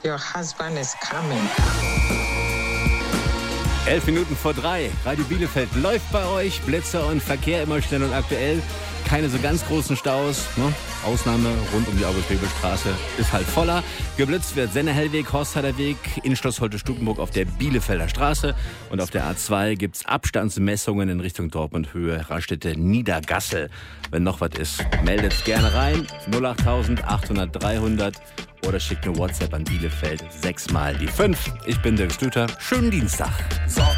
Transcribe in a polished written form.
Your husband is coming. 3:11. Radio Bielefeld läuft bei euch. Blitzer und Verkehr immer schnell und aktuell. Keine so ganz großen Staus. Ne? Ausnahme rund um die August-Bebel-Straße ist halt voller. Geblitzt wird Senne-Hellweg, Horstheider Weg, Innenschloss Holte-Stukenburg auf der Bielefelder Straße. Und auf der A2 gibt's Abstandsmessungen in Richtung Dortmund-Höhe, Raststätte Niedergassel. Wenn noch was ist, meldet gerne rein. 08000 800 300 oder schickt eine WhatsApp an Bielefeld 6 mal die 5. Ich bin Dirk Stüter. Schönen Dienstag. So.